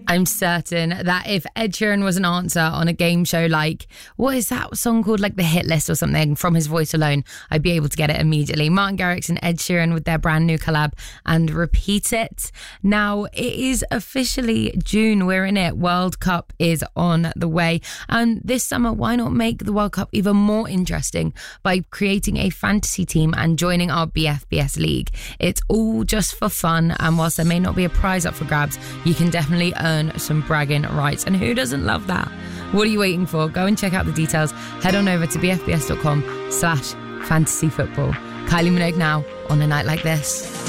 I'm certain that if Ed Sheeran was an answer on a game show like, what is that song called? Like The Hit List or something, from his voice alone, I'd be able to get it immediately. Martin Garrix and Ed Sheeran with their brand new collab and Repeat It. Now, it is officially June. We're in it. World Cup is on the way. And this summer, why not make the World Cup even more interesting by creating a fantasy team and joining our BFBS League? It's all just for fun. And whilst there may not be a prize up for grabs, you can definitely earn some bragging rights. And who doesn't love that? What are you waiting for? Go and check out the details. Head on over to bfbs.com/fantasyfootball. Kylie Minogue now on A Night Like This.